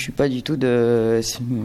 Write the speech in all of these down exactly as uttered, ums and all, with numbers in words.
suis pas du tout de,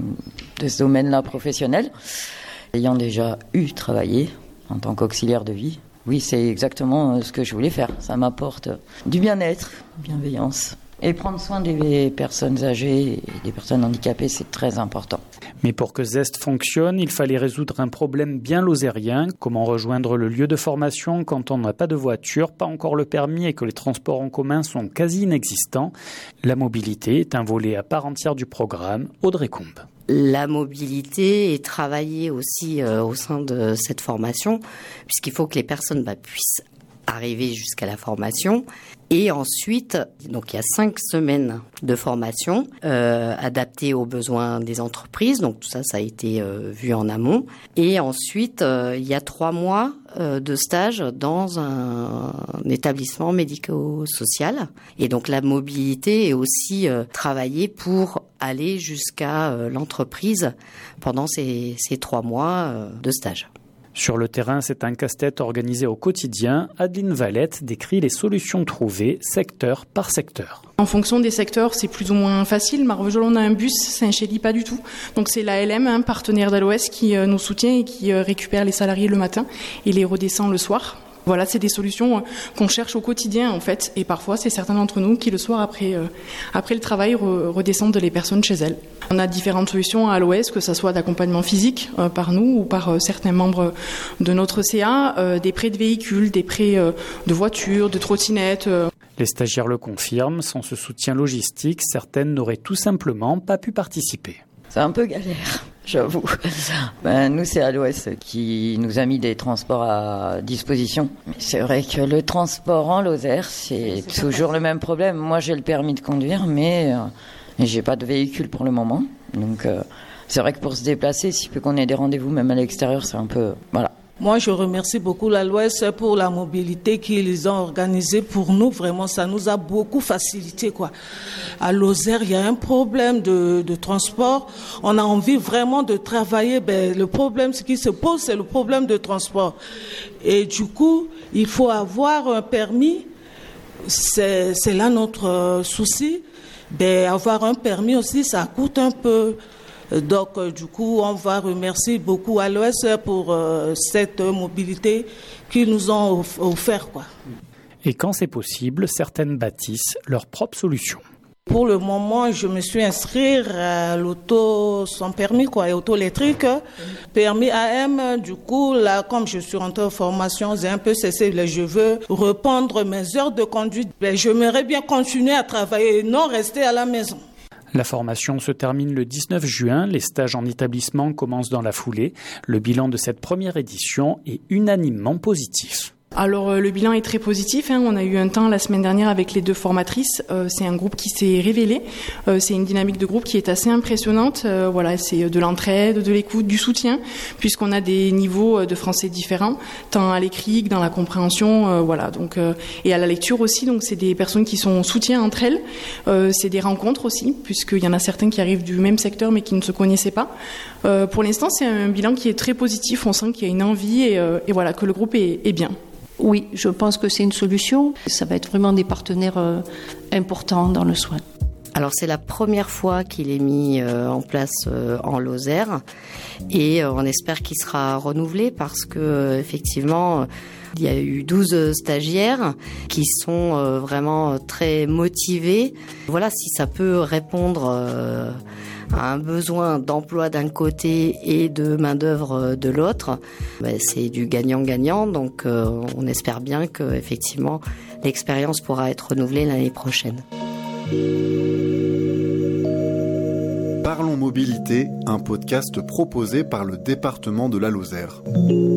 de ce domaine-là professionnel. Ayant déjà eu travaillé en tant qu'auxiliaire de vie, oui, c'est exactement ce que je voulais faire. Ça m'apporte du bien-être, bienveillance. Et prendre soin des personnes âgées et des personnes handicapées, c'est très important. Mais pour que Zest fonctionne, il fallait résoudre un problème bien lozérien. Comment rejoindre le lieu de formation quand on n'a pas de voiture, pas encore le permis et que les transports en commun sont quasi inexistants? La mobilité est un volet à part entière du programme. Audrey Combe. La mobilité est travaillée aussi euh, au sein de cette formation, puisqu'il faut que les personnes bah, puissent arriver jusqu'à la formation. Et ensuite, donc il y a cinq semaines de formation euh, adaptées aux besoins des entreprises. Donc tout ça, ça a été euh, vu en amont. Et ensuite, euh, il y a trois mois euh, de stage dans un, un établissement médico-social. Et donc la mobilité est aussi euh, travaillée pour aller jusqu'à euh, l'entreprise pendant ces, ces trois mois euh, de stage. Sur le terrain, c'est un casse-tête organisé au quotidien. Adeline Valette décrit les solutions trouvées secteur par secteur. En fonction des secteurs, c'est plus ou moins facile. Marvejols, on a un bus, Saint-Chély, pas du tout. Donc c'est l'A L M, un partenaire d'A L O S, qui euh, nous soutient et qui euh, récupère les salariés le matin et les redescend le soir. Voilà, c'est des solutions qu'on cherche au quotidien en fait, et parfois c'est certains d'entre nous qui le soir après euh, après le travail re- redescendent les personnes chez elles. On a différentes solutions à L O S, que ce soit d'accompagnement physique euh, par nous ou par euh, certains membres de notre C A, euh, des prêts de véhicules, des prêts euh, de voitures, de trottinettes. Euh. Les stagiaires le confirment, sans ce soutien logistique, certaines n'auraient tout simplement pas pu participer. C'est un peu galère, j'avoue. Ben, nous, c'est A L O S qui nous a mis des transports à disposition. Mais c'est vrai que le transport en Lozère, c'est, c'est toujours le même problème. Moi, j'ai le permis de conduire, mais euh, j'ai pas de véhicule pour le moment. Donc, euh, c'est vrai que pour se déplacer, si peu qu'on ait des rendez-vous, même à l'extérieur, c'est un peu... Voilà. Moi, je remercie beaucoup l'A L O S pour la mobilité qu'ils ont organisée pour nous. Vraiment, ça nous a beaucoup facilité, quoi. À Lozère, il y a un problème de, de transport. On a envie vraiment de travailler. Ben, le problème, ce qui se pose, c'est le problème de transport. Et du coup, il faut avoir un permis. C'est, c'est là notre souci. Ben, avoir un permis aussi, ça coûte un peu. Donc, euh, du coup, on va remercier beaucoup A L O S pour euh, cette mobilité qu'ils nous ont off- offert, quoi. Et quand c'est possible, certaines bâtissent leurs propres solutions. Pour le moment, je me suis inscrite à l'auto sans permis, quoi, et auto électrique, permis A M. Du coup, là, comme je suis rentrée en formation, j'ai un peu cessé. Je veux reprendre mes heures de conduite. J'aimerais bien continuer à travailler et non rester à la maison. La formation se termine le dix-neuf juin. Les stages en établissement commencent dans la foulée. Le bilan de cette première édition est unanimement positif. Alors euh, le bilan est très positif, hein. On a eu un temps la semaine dernière avec les deux formatrices, euh, c'est un groupe qui s'est révélé, euh, c'est une dynamique de groupe qui est assez impressionnante, euh, voilà, c'est de l'entraide, de l'écoute, du soutien, puisqu'on a des niveaux de français différents, tant à l'écrit que dans la compréhension, euh, voilà, donc euh, et à la lecture aussi, donc c'est des personnes qui sont soutien entre elles, euh, c'est des rencontres aussi, puisqu'il y en a certains qui arrivent du même secteur mais qui ne se connaissaient pas. Euh, pour l'instant, c'est un bilan qui est très positif, on sent qu'il y a une envie et, euh, et voilà, que le groupe est, est bien. Oui, je pense que c'est une solution. Ça va être vraiment des partenaires euh, importants dans le soin. Alors c'est la première fois qu'il est mis euh, en place euh, en Lozère et euh, on espère qu'il sera renouvelé parce que euh, effectivement euh, il y a eu douze stagiaires qui sont euh, vraiment très motivés. Voilà, si ça peut répondre euh, à un besoin d'emploi d'un côté et de main-d'œuvre de l'autre, ben c'est du gagnant-gagnant. Donc euh, on espère bien que effectivement l'expérience pourra être renouvelée l'année prochaine. Parlons Mobilité, un podcast proposé par le département de la Lozère.